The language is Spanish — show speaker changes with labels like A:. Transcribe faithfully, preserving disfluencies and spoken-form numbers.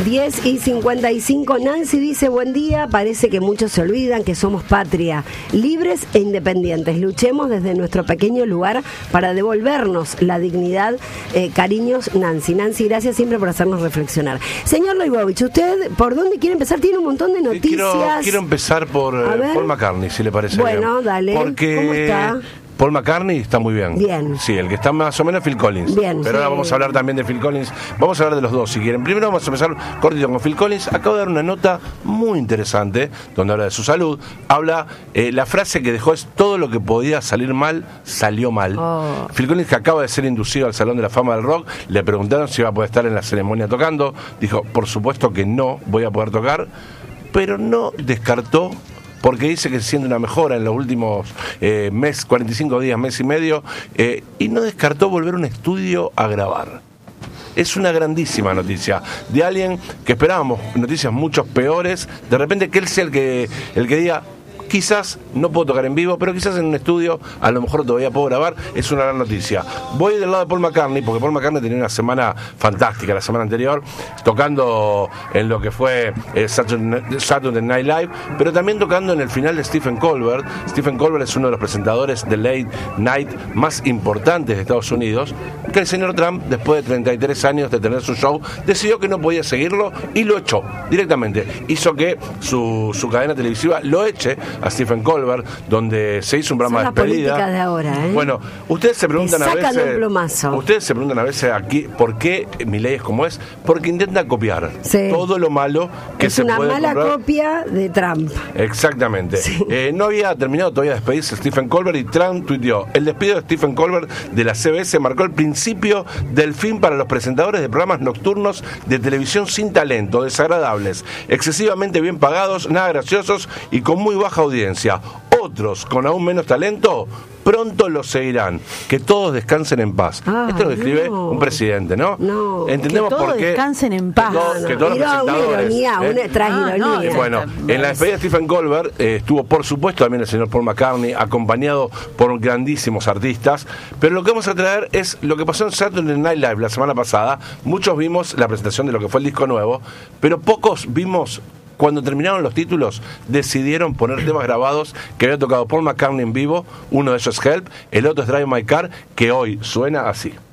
A: diez y cincuenta y cinco. Nancy dice, buen día, parece que muchos se olvidan que somos patria, libres e independientes. Luchemos desde nuestro pequeño lugar para devolvernos la dignidad. Eh, cariños, Nancy. Nancy, gracias siempre por hacernos reflexionar. Señor Leibovich, ¿usted por dónde quiere empezar? Tiene un montón de noticias.
B: Quiero, quiero empezar por eh, Paul McCartney, si le parece
A: bueno, bien. Bueno, dale.
B: Porque
A: ¿cómo está?
B: Paul McCartney está muy bien.
A: Bien.
B: Sí, el que está más o menos es Phil Collins.
A: Bien.
B: Pero sí. Ahora vamos a hablar también de Phil Collins. Vamos a hablar de los dos, si quieren. Primero vamos a empezar cortito con Phil Collins. Acabo de dar una nota muy interesante, donde habla de su salud. Habla, eh, la frase que dejó es, todo lo que podía salir mal, salió mal. Oh. Phil Collins, que acaba de ser inducido al Salón de la Fama del Rock, le preguntaron si iba a poder estar en la ceremonia tocando. Dijo, por supuesto que no voy a poder tocar, pero no descartó, porque dice que se siente una mejora en los últimos eh, mes, cuarenta y cinco días, mes y medio, eh, y no descartó volver a un estudio a grabar. Es una grandísima noticia de alguien que esperábamos noticias mucho peores, de repente que él sea el que, el que diga, quizás no puedo tocar en vivo, pero quizás en un estudio a lo mejor todavía puedo grabar. Es una gran noticia. Voy del lado de Paul McCartney, porque Paul McCartney tenía una semana fantástica la semana anterior, tocando en lo que fue eh, Saturday Night Live, pero también tocando en el final de Stephen Colbert. Stephen Colbert es uno de los presentadores de Late Night más importantes de Estados Unidos, que el señor Trump, después de treinta y tres años de tener su show, decidió que no podía seguirlo y lo echó directamente. Hizo que su, su cadena televisiva lo eche a Stephen Colbert, donde se hizo un programa de despedida.
A: De ahora, ¿eh?
B: Bueno, ustedes se preguntan a veces,
A: un plumazo.
B: ustedes se preguntan a veces aquí por qué Milei es como es, porque intenta copiar
A: sí.
B: todo lo malo que
A: es
B: se puede
A: Es una mala
B: comprar.
A: Copia de Trump.
B: Exactamente. Sí. Eh, no había terminado todavía de despedirse Stephen Colbert y Trump tuiteó: el despido de Stephen Colbert de la C B S marcó el principio del fin para los presentadores de programas nocturnos de televisión sin talento, desagradables, excesivamente bien pagados, nada graciosos y con muy baja audiencia. Otros con aún menos talento pronto los seguirán. Que todos descansen en paz. Ah, esto lo escribe no. un presidente, ¿no?
A: No.
B: Entendemos
A: que todos
B: por qué
A: descansen en paz.
B: Que todos, que todos los presentadores.
A: Una ironía, ¿eh? Una tras ah, ironía.
B: No, bueno, en la despedida de Stephen Colbert eh, estuvo, por supuesto, también el señor Paul McCartney, acompañado por grandísimos artistas. Pero lo que vamos a traer es lo que pasó en Saturday Night Live la semana pasada. Muchos vimos la presentación de lo que fue el disco nuevo, pero pocos vimos. Cuando terminaron los títulos, decidieron poner temas grabados que había tocado Paul McCartney en vivo. Uno de ellos es Help, el otro es Drive My Car, que hoy suena así.